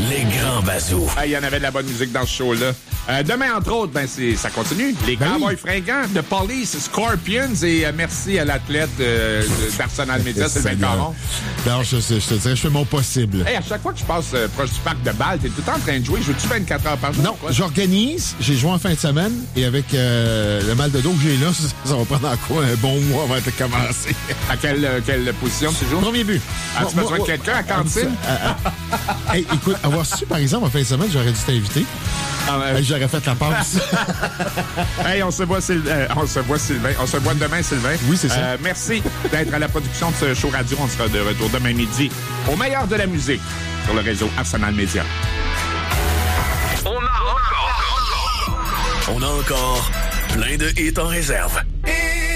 Les grands bazous. Il y en avait de la bonne musique dans ce show-là. Demain, entre autres, ça continue. Les Cowboys fringants, The Police, Scorpions et merci à l'athlète d'Arsenal Media, Sylvain Caron. Non, je te dirais, je fais mon possible. Hey, à chaque fois que je passe proche du parc de balle, t'es tout le temps en train de jouer. Joues-tu 24 heures par jour? Non, j'organise. J'ai joué en fin de semaine et avec le mal de dos que j'ai là, ça va prendre quoi un bon mois avant de commencer. À quelle position tu joues? Premier but. As-tu besoin de quelqu'un à cantine? Hey, écoute, avoir su, par exemple, en fin de semaine, j'aurais dû t'inviter. J'aurais fait la passe. Hey, on se voit Sylvain. On se voit demain, Sylvain. Oui, c'est ça. Merci d'être à la production de ce show radio. On sera de retour demain midi au meilleur de la musique sur le réseau Arsenal Media. On a encore plein de hits en réserve.